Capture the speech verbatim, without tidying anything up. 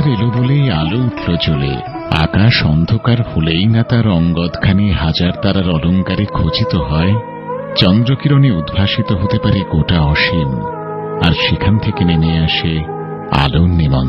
এলো বলেই আলো উঠল জ্বলে। আকাশ অন্ধকার হলেই না তার অঙ্গদখানি হাজার তারার অলঙ্কারে খচিত হয়। চন্দ্রকিরণে উদ্ভাসিত হতে পারে গোটা অসীম, আর সেখান থেকে নেমে আসে আলোর নিমন্ত্রণ।